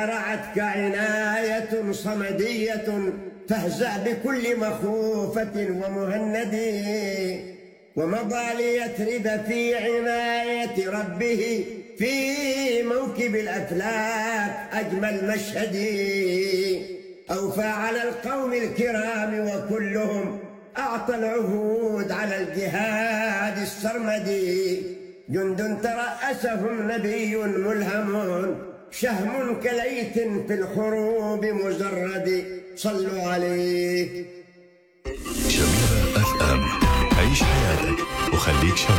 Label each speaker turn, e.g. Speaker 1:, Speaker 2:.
Speaker 1: رعتك عناية صمدية فاهزأ بكل مخوفة ومهند، ومضى ليترد في عناية ربه في موكب الأفلاك أجمل مشهد. أوفى على القوم الكرام وكلهم أعطى العهود على الجهاد السرمدي، جند ترأسهم نبي ملهم شهم كليث في الحروب مجرد. صلوا عليه.
Speaker 2: شبيبة FM، عيش حياتك وخليك شباب.